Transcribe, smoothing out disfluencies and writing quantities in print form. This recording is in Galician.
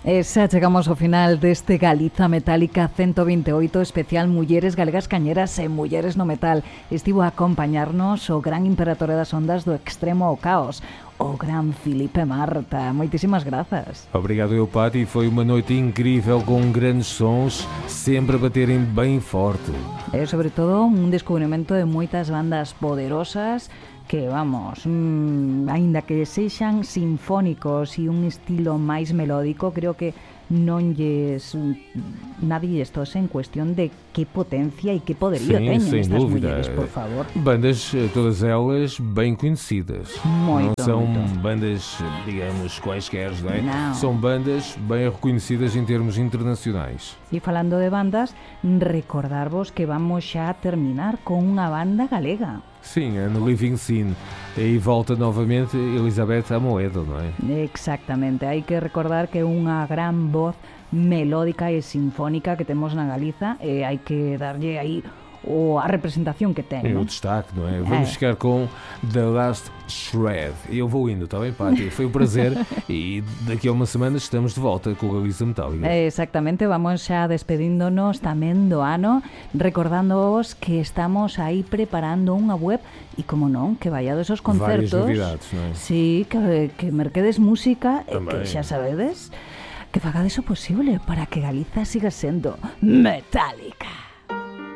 E xa chegamos ao final deste Galiza Metálica 128 especial Mulleres Galegas Cañeras e Mulleres no Metal. Estivo a acompañarnos o gran imperatore das ondas do extremo ao caos, o gran Filipe Marta. Moitísimas grazas. Obrigado eu, Pati. Foi uma noite incrível com grandes sons, sempre a baterem bem forte. E sobre todo un descubrimento de moitas bandas poderosas que, vamos, aínda que sexan sinfónicos e un estilo máis melódico, creo que non lles nadie lles tose en cuestión de que potencia e que poderío teñen estas mulleres, por favor. Bandas, todas elas bem conhecidas. Moito, não são moito. bandas, digamos, quaisquer, não é? Não. São bandas bem reconhecidas em termos internacionais. E falando de bandas, recordarvos que vamos xa a terminar con unha banda galega. Sim, é no Living Scene. E volta novamente Elizabeth Amoedo, não é? Exactamente, hai que recordar que é unha gran voz melódica e sinfónica que temos na Galiza e hai que darlle aí a representación que ten, É o non? destaque, não é? Vamos ficar com The Last Shred. Eu vou indo, está bem, Pati? Foi um prazer e daqui a uma semana estamos de volta com a Galiza Metálica. Exactamente, vamos xa despedíndonos tamén do ano, recordándoos que estamos aí preparando unha web e, como non, que vaiades aos concertos. Várias novidades, non é? Sí, que merquedes música e que Tamén. xa sabedes que fagades o posible para que Galiza siga sendo metálica.